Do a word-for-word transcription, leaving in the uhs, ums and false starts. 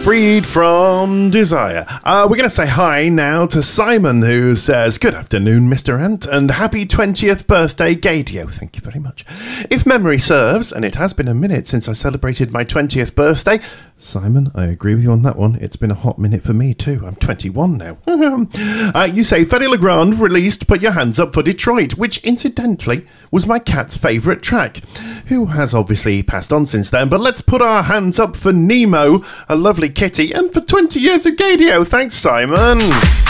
Freed from Desire. Uh, we're going to say hi now to Simon, who says, good afternoon, Mister Ant, and happy twentieth birthday, Gadio. Thank you very much. If memory serves, and it has been a minute since I celebrated my twentieth birthday, Simon, I agree with you on that one. It's been a hot minute for me too. I'm twenty-one now. uh, you say Fedde Le Grand released Put Your Hands Up for Detroit, which incidentally was my cat's favourite track, who has obviously passed on since then. But let's put our hands up for Nemo, a lovely kitty, and for twenty years of Gadio. Thanks, Simon.